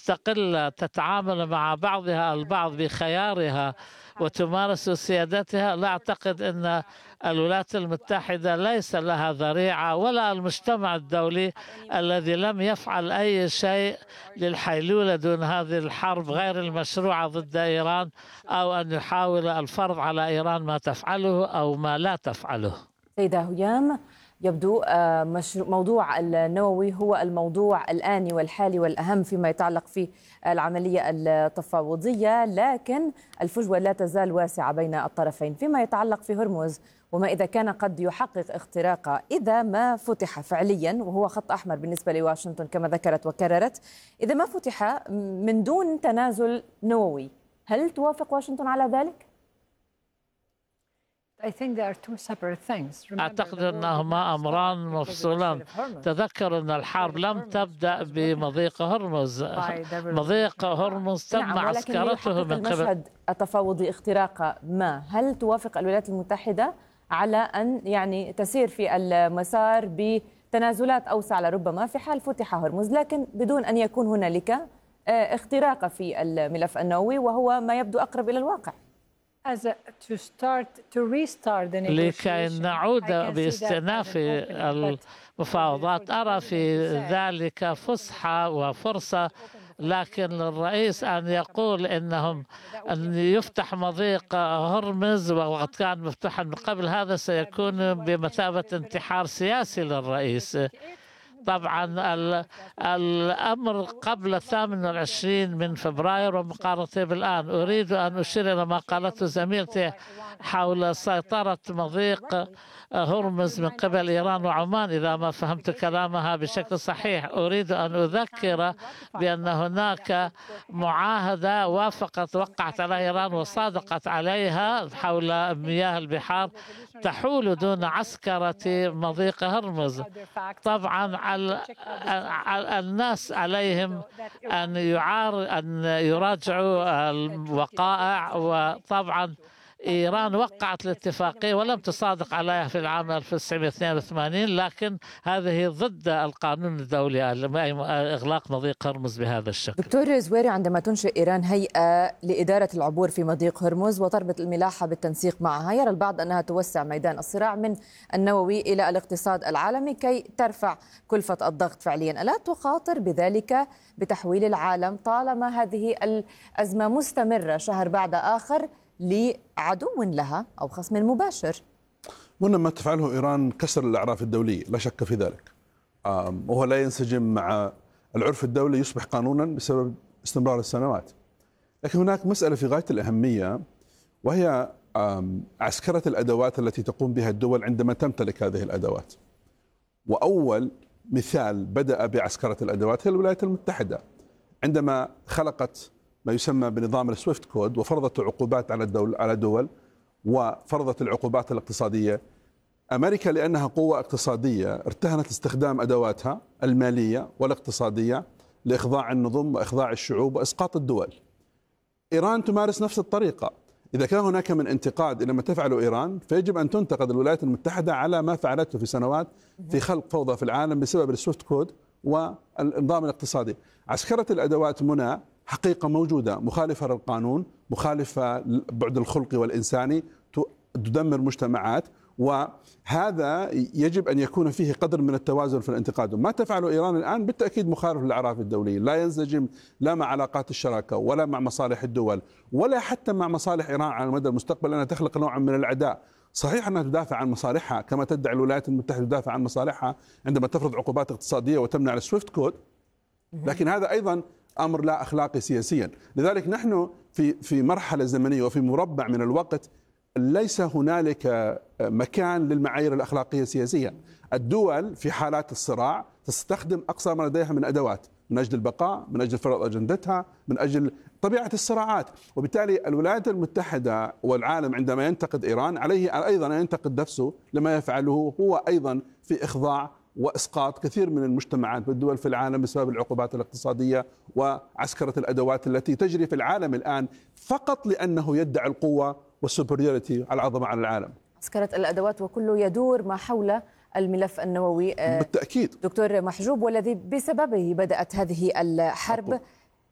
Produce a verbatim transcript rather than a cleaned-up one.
مستقلة تتعامل مع بعضها البعض بخيارها وتمارس سيادتها، لا أعتقد أن الولايات المتحدة ليس لها ذريعة ولا المجتمع الدولي الذي لم يفعل أي شيء للحيلولة دون هذه الحرب غير المشروعة ضد إيران، أو أن يحاول الفرض على إيران ما تفعله أو ما لا تفعله. سيدة هيام، يبدو موضوع النووي هو الموضوع الآني والحالي والأهم فيما يتعلق في العملية التفاوضية، لكن الفجوة لا تزال واسعة بين الطرفين فيما يتعلق في هرمز، وما إذا كان قد يحقق اختراقه إذا ما فتح فعليا، وهو خط أحمر بالنسبة لواشنطن كما ذكرت وكررت، إذا ما فتح من دون تنازل نووي، هل توافق واشنطن على ذلك؟ أعتقد أنهما أمران مفصولان. تذكر أن الحرب لم تبدأ بمضيق هرمز، مضيق هرمز تم نعم، عسكرته من قبل. المشهد التفاوضي اختراق ما، هل توافق الولايات المتحدة على أن يعني تسير في المسار بتنازلات أوسع لربما في حال فتح هرمز، لكن بدون أن يكون هنالك اختراق في الملف النووي، وهو ما يبدو أقرب إلى الواقع؟ لكي نعود باستئناف المفاوضات، أرى في ذلك فسحة وفرصة، لكن للرئيس أن يقول إنهم أن يفتح مضيق هرمز وقد كان مفتوحا من قبل، هذا سيكون بمثابة انتحار سياسي للرئيس. طبعا الأمر قبل الثامن والعشرين من فبراير ومقارنة بالآن، أريد أن أشير إلى ما قالته زميلتي حول سيطرة مضيق هرمز من قبل إيران وعمان إذا ما فهمت كلامها بشكل صحيح. أريد أن أذكر بأن هناك معاهدة وافقت وقعت على إيران وصادقت عليها حول مياه البحار تحول دون عسكرة مضيق هرمز. طبعا الناس عليهم أن يعار أن يراجعوا الوقائع، وطبعا إيران وقعت الاتفاقية ولم تصادق عليها في العام ألف وتسعمئة واثنين وثمانين، لكن هذه ضد القانون الدولي إغلاق مضيق هرمز بهذا الشكل. دكتور زويري، عندما تنشئ إيران هيئة لإدارة العبور في مضيق هرمز وتربط الملاحة بالتنسيق معها، يرى البعض أنها توسع ميدان الصراع من النووي إلى الاقتصاد العالمي كي ترفع كلفة الضغط فعليا. ألا تخاطر بذلك بتحويل العالم طالما هذه الأزمة مستمرة شهر بعد آخر لعدو لها أو خصم مباشر؟ وإنما ما تفعله إيران كسر الأعراف الدولية، لا شك في ذلك، وهو لا ينسجم مع العرف الدولي، يصبح قانونا بسبب استمرار السنوات. لكن هناك مسألة في غاية الأهمية، وهي عسكرة الأدوات التي تقوم بها الدول عندما تمتلك هذه الأدوات. وأول مثال بدأ بعسكرة الأدوات هي الولايات المتحدة، عندما خلقت ما يسمى بنظام السويفت كود وفرضت عقوبات على الدول على دول وفرضت العقوبات الاقتصادية. أمريكا لأنها قوة اقتصادية ارتهنت استخدام أدواتها المالية والاقتصادية لإخضاع النظم وإخضاع الشعوب وإسقاط الدول. إيران تمارس نفس الطريقة. إذا كان هناك من انتقاد إلى ما تفعله إيران، فيجب أن تنتقد الولايات المتحدة على ما فعلته في سنوات في خلق فوضى في العالم بسبب السويفت كود والنظام الاقتصادي. عسكرة الأدوات منى حقيقة موجودة، مخالفة للقانون، مخالفة للبعد الخلقي والإنساني، تدمر مجتمعات، وهذا يجب أن يكون فيه قدر من التوازن في الانتقاد. ما تفعله إيران الآن بالتأكيد مخالف للأعراف الدولية، لا ينسجم لا مع علاقات الشراكة ولا مع مصالح الدول ولا حتى مع مصالح إيران على المدى المستقبل، لأنها تخلق نوعا من العداء. صحيح أنها تدافع عن مصالحها كما تدعي الولايات المتحدة تدافع عن مصالحها عندما تفرض عقوبات اقتصادية وتمنع السويفت كود، لكن هذا أيضا أمر لا أخلاقي سياسيا. لذلك نحن في في مرحلة زمنية وفي مربع من الوقت ليس هنالك مكان للمعايير الأخلاقية سياسيا. الدول في حالات الصراع تستخدم أقصى ما لديها من أدوات من أجل البقاء، من أجل فرض أجندتها، من أجل طبيعة الصراعات. وبالتالي الولايات المتحدة والعالم عندما ينتقد إيران عليه أيضا أن ينتقد نفسه لما يفعله هو أيضا في إخضاع وإسقاط كثير من المجتمعات والدول في العالم بسبب العقوبات الاقتصادية وعسكرة الأدوات التي تجري في العالم الآن فقط لأنه يدعي القوة والسوبريوريتي على العظمة على العالم. عسكرة الأدوات وكله يدور ما حول الملف النووي بالتأكيد. دكتور محجوب، والذي بسببه بدأت هذه الحرب